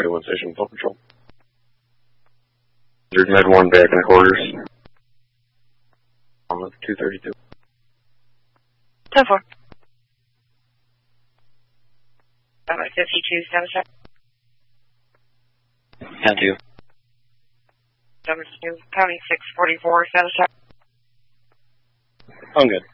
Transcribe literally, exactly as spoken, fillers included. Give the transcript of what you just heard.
to one station, full control. There's Med one back in the quarters. On the two thirty-two. ten four. Number fifty-two, status check. ten two. Number two, county six forty-four, status check. I'm good.